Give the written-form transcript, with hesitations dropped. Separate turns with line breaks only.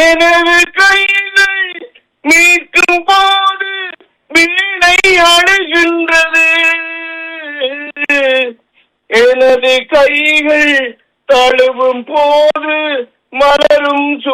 எனது கைகள் மீட்கும் போது வீணை அடைகின்றது. எனது கைகள் தழுவும் போது மலரும்